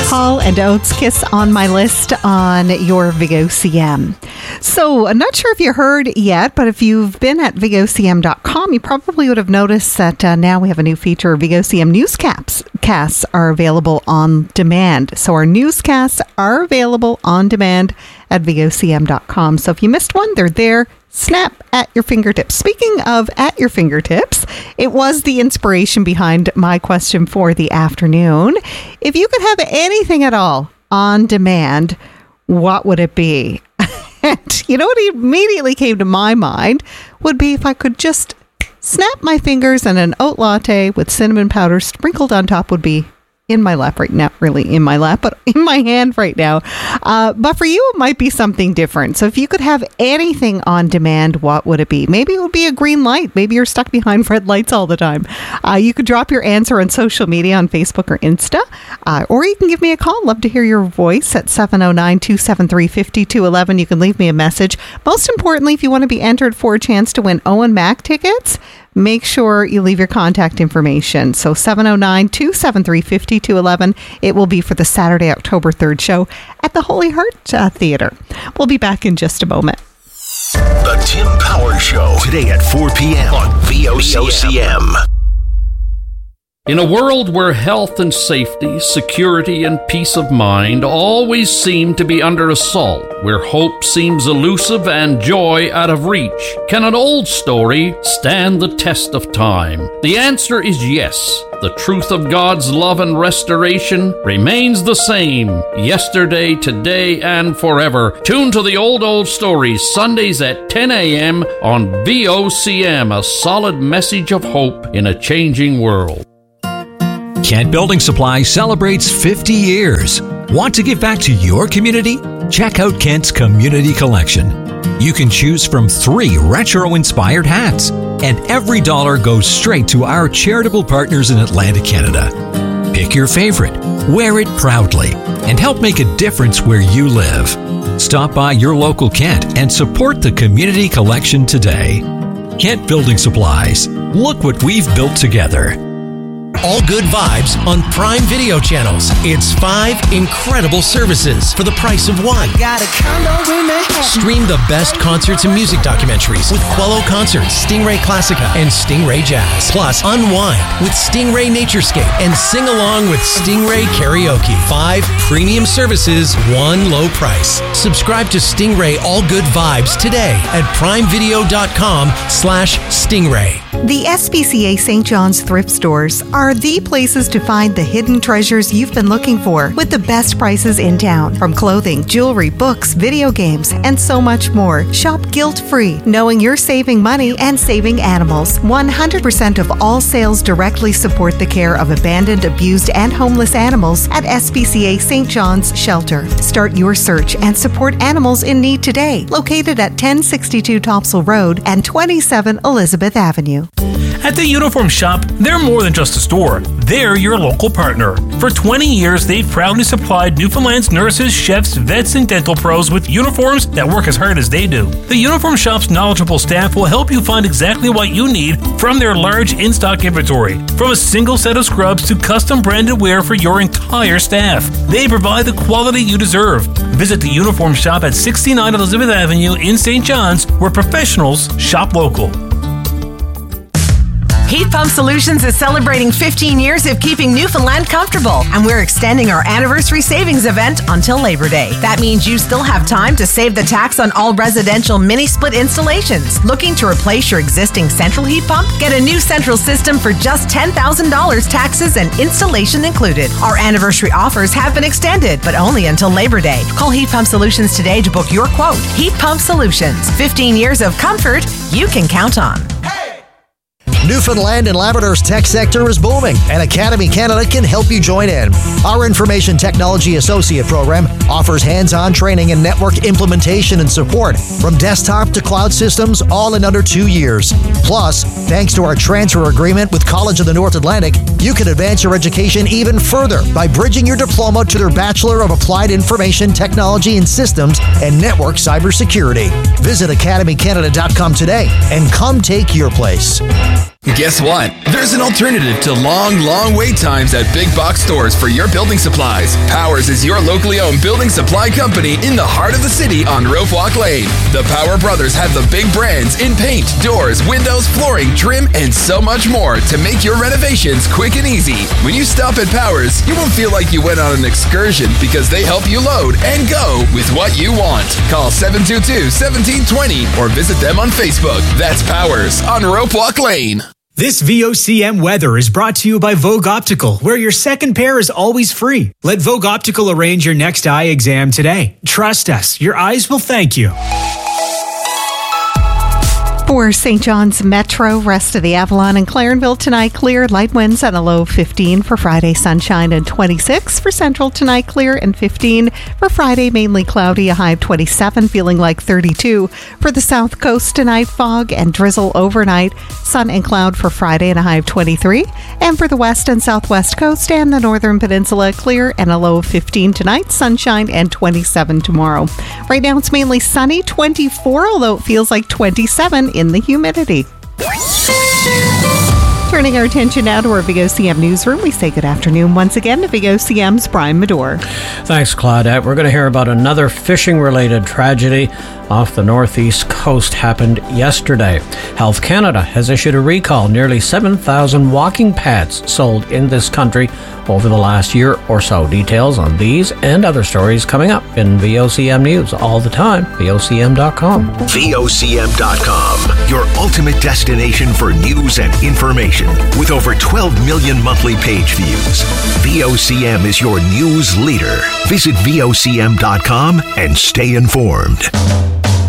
Hall and Oates, Kiss on My List on your VigoCM. So I'm not sure if you heard yet, but if you've been at VigoCM.com, you probably would have noticed that now we have a new feature. VigoCM newscasts are available on demand. So our newscasts are available on demand at VigoCM.com. So if you missed one, they're there. Snap at your fingertips. Speaking of at your fingertips, it was the inspiration behind my question for the afternoon. If you could have anything at all on demand, what would it be? And you know what immediately came to my mind would be if I could just snap my fingers and an oat latte with cinnamon powder sprinkled on top would be in my lap right now, really in my lap, but in my hand right now. But for you, it might be something different. So if you could have anything on demand, what would it be? Maybe it would be a green light. Maybe you're stuck behind red lights all the time. You could drop your answer on social media on Facebook or Insta, or you can give me a call. Love to hear your voice at 709-273-5211. You can leave me a message. Most importantly, if you want to be entered for a chance to win Owen Mac tickets, make sure you leave your contact information. So 709-273-5211. It will be for the Saturday, October 3rd show at the Holy Heart Theatre. We'll be back in just a moment. The Tim Power Show, today at 4 p.m. on VOCM. In a world where health and safety, security and peace of mind always seem to be under assault, where hope seems elusive and joy out of reach, can an old story stand the test of time? The answer is yes. The truth of God's love and restoration remains the same, yesterday, today, and forever. Tune to the old stories, Sundays at 10 a.m. on VOCM, a solid message of hope in a changing world. Kent Building Supply celebrates 50 years. Want to give back to your community? Check out Kent's Community Collection. You can choose from 3 retro-inspired hats, and every dollar goes straight to our charitable partners in Atlantic Canada. Pick your favorite, wear it proudly, and help make a difference where you live. Stop by your local Kent and support the Community Collection today. Kent Building Supplies. Look what we've built together. All good vibes on Prime Video channels. It's 5 incredible services for the price of 1. Got a condo in Manhattan. Stream the best concerts and music documentaries with Quello Concerts, Stingray Classica, and Stingray Jazz. Plus, unwind with Stingray Naturescape and sing along with Stingray Karaoke. 5 premium services, 1 low price. Subscribe to Stingray All Good Vibes today at primevideo.com/Stingray. The SPCA St. John's thrift stores are the places to find the hidden treasures you've been looking for with the best prices in town. From clothing, jewelry, books, video games, and so much more. Shop guilt-free, knowing you're saving money and saving animals. 100% of all sales directly support the care of abandoned, abused, and homeless animals at SPCA St. John's Shelter. Start your search and support animals in need today. Located at 1062 Topsail Road and 27 Elizabeth Avenue. At the Uniform Shop, they're more than just a store. They're your local partner. For 20 years, they've proudly supplied Newfoundland's nurses, chefs, vets, and dental pros with uniforms that work as hard as they do. The Uniform Shop's knowledgeable staff will help you find exactly what you need from their large in-stock inventory. From a single set of scrubs to custom branded wear for your entire staff. They provide the quality you deserve. Visit the Uniform Shop at 69 Elizabeth Avenue in St. John's, where professionals shop local. Heat Pump Solutions is celebrating 15 years of keeping Newfoundland comfortable, and we're extending our anniversary savings event until Labor Day. That means you still have time to save the tax on all residential mini-split installations. Looking to replace your existing central heat pump? Get a new central system for just $10,000, taxes and installation included. Our anniversary offers have been extended, but only until Labor Day. Call Heat Pump Solutions today to book your quote. Heat Pump Solutions. 15 years of comfort you can count on. Newfoundland and Labrador's tech sector is booming, and Academy Canada can help you join in. Our Information Technology Associate program offers hands-on training and network implementation and support from desktop to cloud systems, all in under 2 years. Plus, thanks to our transfer agreement with College of the North Atlantic, you can advance your education even further by bridging your diploma to their Bachelor of Applied Information Technology and Systems and Network Cybersecurity. Visit academycanada.com today and come take your place. Guess what? There's an alternative to long wait times at big box stores for your building supplies. Powers is your locally owned building supply company in the heart of the city on Rope Walk Lane. The Power Brothers have the big brands in paint, doors, windows, flooring, trim, and so much more to make your renovations quick and easy. When you stop at Powers, you won't feel like you went on an excursion because they help you load and go with what you want. Call 722-1720 or visit them on Facebook. That's Powers on Rope Walk Lane. This VOCM weather is brought to you by Vogue Optical, where your second pair is always free. Let Vogue Optical arrange your next eye exam today. Trust us, your eyes will thank you. For St. John's Metro, rest of the Avalon and Clarenville tonight, clear, light winds and a low of 15. For Friday, sunshine and 26. For Central tonight, clear and 15. For Friday, mainly cloudy, a high of 27, feeling like 32. For the South Coast tonight, fog and drizzle overnight. Sun and cloud for Friday and a high of 23. And for the West and Southwest Coast and the Northern Peninsula, clear and a low of 15 tonight, sunshine and 27 tomorrow. Right now, it's mainly sunny, 24, although it feels like 27 in the humidity. Turning our attention now to our VOCM newsroom, we say good afternoon once again to VOCM's Brian Medore. Thanks, Claudette. We're going to hear about another fishing-related tragedy off the northeast coast happened yesterday. Health Canada has issued a recall. Nearly 7,000 walking pads sold in this country over the last year or so. Details on these and other stories coming up in VOCM News all the time. VOCM.com. VOCM.com, your ultimate destination for news and information. With over 12 million monthly page views, VOCM is your news leader. Visit VOCM.com and stay informed.